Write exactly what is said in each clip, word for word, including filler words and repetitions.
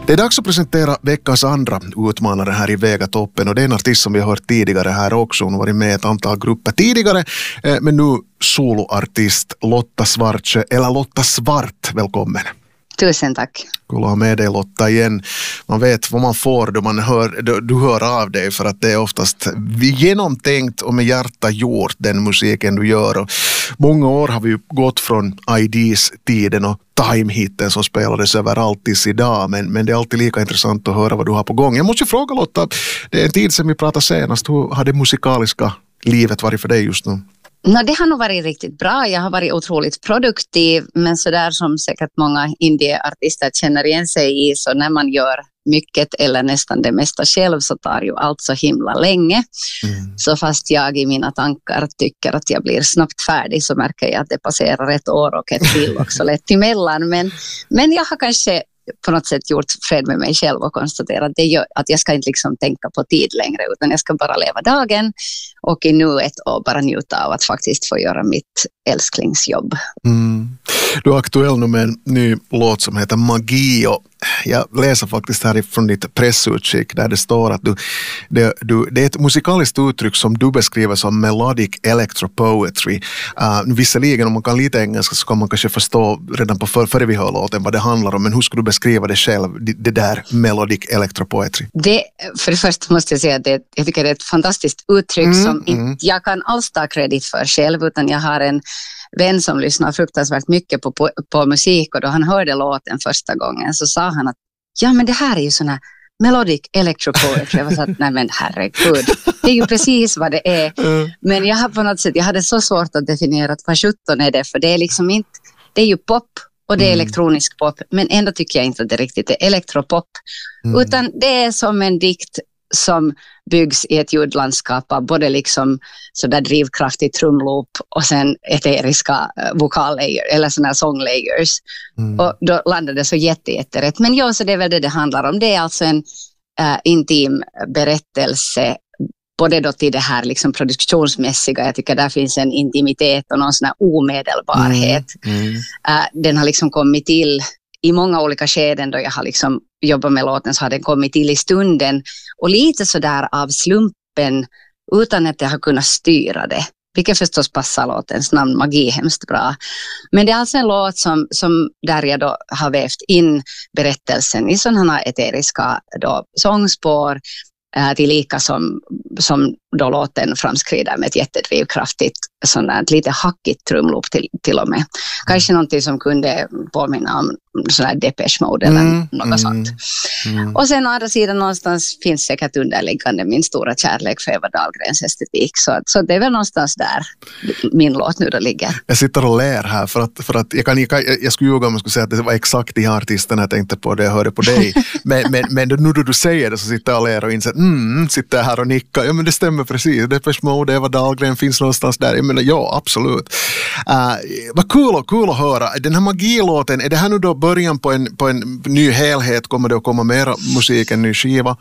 Det är dags att presentera veckans andra utmanare här i Vegatoppen, och det är en artist som vi har hört tidigare här också. Hon har varit med i ett antal grupper tidigare, men nu soloartist Lotta Svartsjö, eller Lotta Svart, välkommen. Tusen tack. Kul att ha med dig, Lotta, igen. Man vet vad man får då man hör, du, du hör av dig, för att det är oftast genomtänkt och med hjärta gjort, den musiken du gör. Och många år har vi gått från I Ds-tiden och Time-hitten som spelades överallt tills idag, men, men det är alltid lika intressant att höra vad du har på gång. Jag måste fråga, Lotta, det är en tid sedan vi pratade senast. Hur har det musikaliska livet varit för dig just nu? No, det har nog varit riktigt bra. Jag har varit otroligt produktiv, men så där som säkert många indieartister känner igen sig i, så när man gör mycket eller nästan det mesta själv så tar ju allt så himla länge. Mm. Så fast jag i mina tankar tycker att jag blir snabbt färdig, så märker jag att det passerar ett år och ett till också lätt emellan. Men, men jag har kanske på något sätt gjort fred med mig själv och konstaterat det gör, att jag ska inte liksom tänka på tid längre, utan jag ska bara leva dagen och i nuet och bara njuta av att faktiskt få göra mitt älsklingsjobb. Mm. Du är aktuell nu med en ny låt som heter Magi, och jag läser faktiskt här från ditt pressutskick där det står att du, det, du, det är ett musikaliskt uttryck som du beskriver som melodic electropoetry. Uh, visserligen om man kan lite engelska så kan man kanske förstå redan på för, före vi hör låten vad det handlar om, men hur skulle du beskriva det själv, det, det där melodic electropoetry? Det, för det första måste jag säga att det, jag tycker det är ett fantastiskt uttryck mm, som mm. inte jag kan alls ta kredit för själv, utan jag har en vän som lyssnar fruktansvärt mycket på, på, på musik, och då han hörde låten första gången så sa han att ja, men det här är ju sån här melodic electropoetry. Jag var så att nej men herregud, det är ju precis vad det är. Men jag har på något sätt, jag hade så svårt att definiera att vad sjutton är det, för det är liksom inte, det är ju pop och det är mm. elektronisk pop, men ändå tycker jag inte att det riktigt är elektropop, mm. utan det är som en dikt som byggs i ett ljudlandskap av både liksom sådär drivkraftig trumloop och sen eteriska vokallayers eller sådana sånglayers. Mm. Och då landade det så jätte, jätterätt. Men ja, så det är väl det det handlar om. Det är alltså en äh, intim berättelse, både då till det här liksom produktionsmässiga. Jag tycker där finns en intimitet och någon sån här omedelbarhet. Mm. Mm. Äh, den har liksom kommit till i många olika skeden då jag har liksom jobbat med låten, så har den kommit till i stunden och lite sådär av slumpen utan att jag har kunnat styra det. Vilket förstås passar låtens namn Magi hemskt bra. Men det är alltså en låt som, som där jag då har vävt in berättelsen i sådana här eteriska då sångspår äh, till lika som, som då låten framskrider med ett jättedrivkraftigt sådant lite hackigt trumloop till, till och med. Kanske någonting som kunde påminna om sån här Depeche Mode eller mm, något mm, sånt. Mm. Och sen å andra sidan någonstans finns säkert underliggande min stora kärlek för Eva Dahlgrens estetik. Så, så det är väl någonstans där min låt nu då ligger. Jag sitter och lär här för att, för att jag, kan, jag, jag, jag skulle ljuga om jag skulle säga att det var exakt de här artisterna jag tänkte på det jag hörde på dig. men, men, men nu då du säger det så sitter jag och lär och inser mm, sitter jag här och nickar. Ja, men det stämmer precis. Depeche Mode, Eva Dahlgren finns någonstans där. Jag menar, ja, absolut. Uh, vad kul och kul att höra. Den här Magilåten, är det här nu då början på en, på en ny helhet? Kommer det att komma mera musik, en ny skiva?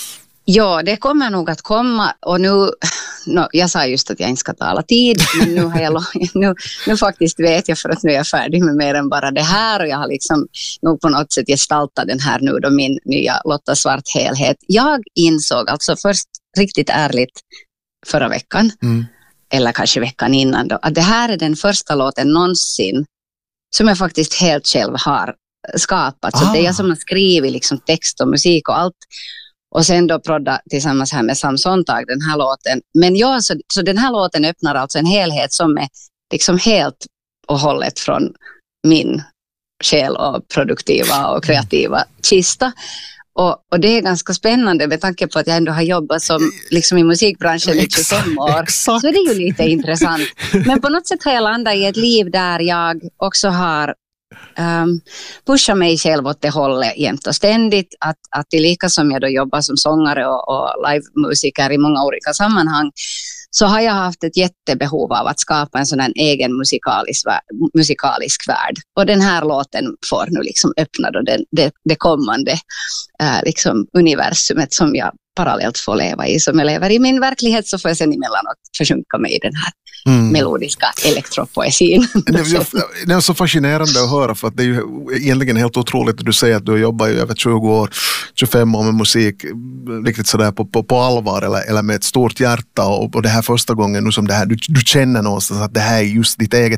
Ja, det kommer nog att komma. Och nu, no, jag sa just att jag inte ska tala tid, men nu, har jag, nu, nu faktiskt vet jag, för att nu är jag färdig med mer än bara det här, och jag har liksom nog på något sätt gestaltat den här nu då, min nya Lotta Svart helhet. Jag insåg alltså först riktigt ärligt förra veckan, mm. eller kanske veckan innan då, att det här är den första låten någonsin som jag faktiskt helt själv har skapat. Så ah. det är jag som har skrivit liksom text och musik och allt. Och sen då prodda tillsammans här med Sam Sontag den här låten. Men ja, så, så den här låten öppnar alltså en helhet som är liksom helt och hållet från min själ och produktiva och kreativa kista. Och, och det är ganska spännande med tanke på att jag ändå har jobbat som, liksom i musikbranschen i tjugofem år. Exakt. Så det är ju lite intressant. Men på något sätt har jag landat i ett liv där jag också har um, pushat mig själv åt det hållet jämt och ständigt. Att, att det lika som jag då jobbar som sångare och, och livemusiker i många olika sammanhang, så har jag haft ett jättebehov av att skapa en sån här egen musikalisk, musikalisk värld. Och den här låten får nu liksom öppna då den, det, det kommande äh, liksom universumet som jag parallellt får leva i. Som jag lever i min verklighet så får jag sen emellanåt försjunka mig i den här mm. melodiska elektropoesin. Det är, det är så fascinerande att höra, för att det är ju egentligen helt otroligt att du säger att du jobbar i över tjugo år, tjugofem år med musik riktigt sådär på, på, på allvar eller, eller med ett stort hjärta, och, och det här första gången nu som det här, du, du känner någonstans att det här är just ditt eget.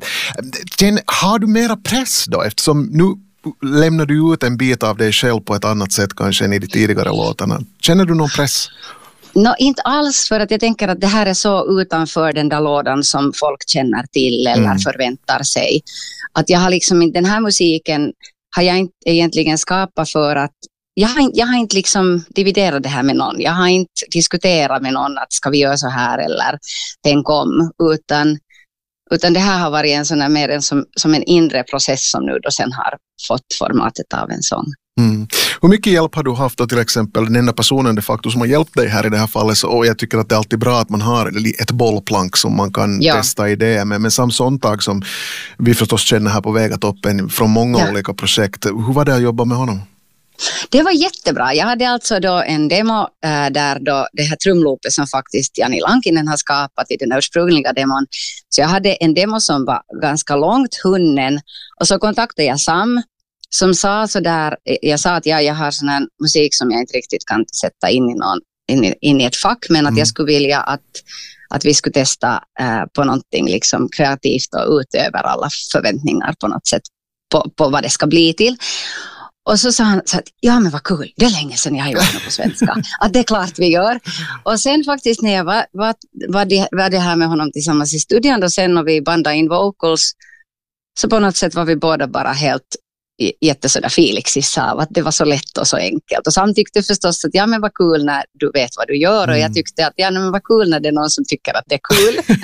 Har du mera press då, eftersom nu lämnar du ut en bit av dig själv på ett annat sätt kanske än i de tidigare låtarna? Känner du någon press? No, inte alls, för att jag tänker att det här är så utanför den där lådan som folk känner till eller mm. förväntar sig. Att jag har liksom, den här musiken har jag inte egentligen skapat för att jag har, jag har inte liksom dividerat det här med någon. Jag har inte diskuterat med någon att ska vi göra så här eller tänk om, utan Utan det här har varit en sån här, mer en som, som en inre process som nu då sen har fått formatet av en sång. Mm. Hur mycket hjälp har du haft då, till exempel den enda personen de facto som har hjälpt dig här i det här fallet, och jag tycker att det är alltid bra att man har ett bollplank som man kan ja. testa idéer med, men Sam Sontag som vi förstås känner här på Vegatoppen från många ja. olika projekt, hur var det att jobba med honom? Det var jättebra. Jag hade alltså då en demo äh, där då det här trumloopet som faktiskt Jani Lankinen har skapat i den ursprungliga demon. Så jag hade en demo som var ganska långt hunnen, och så kontaktade jag Sam som sa så där, jag sa att jag, jag har sån här musik som jag inte riktigt kan sätta in i, någon, in, i, in i ett fack, men att mm. jag skulle vilja att, att vi skulle testa äh, på någonting liksom kreativt och utöver alla förväntningar på något sätt på, på vad det ska bli till. Och så sa han så att, ja men vad kul, det är länge sedan jag har gjort något på svenska. Att det är klart vi gör. Och sen faktiskt när jag var, var, var, det, var det här med honom tillsammans i studion och sen när vi bandade in vocals, så på något sätt var vi båda bara helt jätte sådär Felixis av att det var så lätt och så enkelt. Och Sam tyckte förstås att ja men vad kul när du vet vad du gör, mm. och jag tyckte att ja men vad kul när det är någon som tycker att det är kul.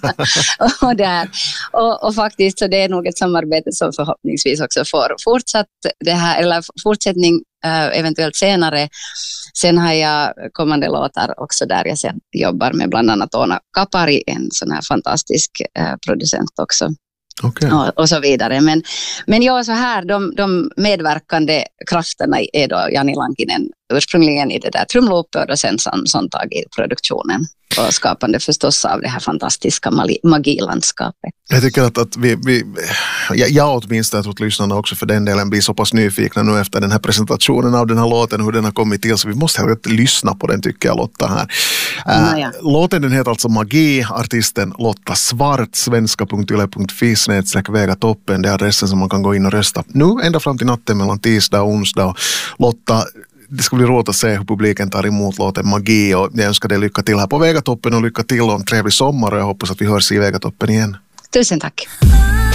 och, där. Och, och faktiskt så det är nog ett samarbete som förhoppningsvis också får fortsatt det här, eller fortsättning äh, eventuellt senare. Sen har jag kommande låtar också där jag sen jobbar med bland annat Oona Kapari, en sån här fantastisk äh, producent också. Okay. Och, och så vidare. Men, men ja, så här, de, de medverkande krafterna är då Jani Lankinen ursprungligen i det där trumloopet och sen Sam Sontag i produktionen. Och skapande förstås av det här fantastiska magi- magilandskapet. Jag tycker att, att vi, vi jag, jag åtminstone att lyssnarna också för den delen blir så pass nyfikna nu efter den här presentationen av den här låten, hur den har kommit till, så vi måste helt lyssna på den tycker jag, Lotta här. Äh, ja. Låten den heter alltså Magi, artisten Lotta Svart, svenska punkt yle punkt fi snedstreck Vegatoppen, det är adressen som man kan gå in och rösta nu ända fram till natten mellan tisdag och onsdag. Lotta, det ska bli roligt att se hur publiken tar emot låten Magi, och jag önskar dig lycka till här på Vegatoppen och lycka till och en trevlig sommar, och jag hoppas att vi hörs i Vegatoppen igen. Tusen tack.